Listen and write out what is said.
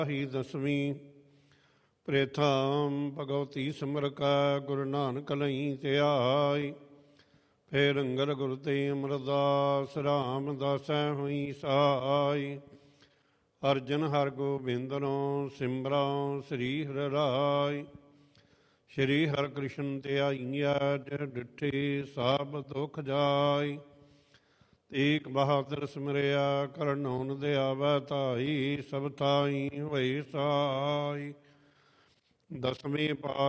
ਹੀ ਦਸਵੀਂ ਪ੍ਰੇਥਾਮ ਭਗਵਤੀ ਸਿਮਰ ਕੈ ਗੁਰੂ ਨਾਨਕ ਲਈ ਧਿਆਈ। ਫੇਰ ਅੰਗਦ ਗੁਰ ਤੇ ਅਮਰਦਾਸ ਰਾਮਦਾਸੈ ਹੋਈ ਸਹਾਈ। ਅਰਜਨ ਹਰ ਗੋਬਿੰਦਨੋ ਸਿਮਰਉ ਸ੍ਰੀ ਹਰਿ ਰਾਇ। ਸ਼੍ਰੀ ਹਰਿ ਕ੍ਰਿਸ਼ਨ ਧਿਆਈਐ ਜਿਹ ਡਿਠੀ ਸਭ ਦੁਖ ਜਾਈ। ਤੇਗ ਬਹਾਦਰ ਸਿਮਰਿਆ ਕਰਨਉ ਦੇ ਆਵੈ ਧਾਈ। ਸਭ ਥਾਈ ਹੋਈ ਸਹਾਈ। ਦਸਵੇਂ ਪਾਤਸ਼ਾਹ